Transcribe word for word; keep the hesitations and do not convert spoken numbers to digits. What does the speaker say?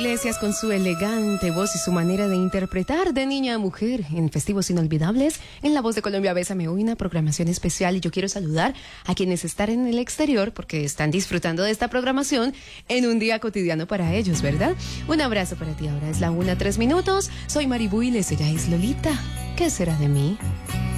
Iglesias con su elegante voz y su manera de interpretar de niña a mujer en festivos inolvidables. En La Voz de Colombia, Bésame hoy, una programación especial, y yo quiero saludar a quienes están en el exterior porque están disfrutando de esta programación en un día cotidiano para ellos, ¿verdad? Un abrazo para ti. Ahora es la una, tres minutos. Soy Maribú y les ella es Lolita. ¿Qué será de mí?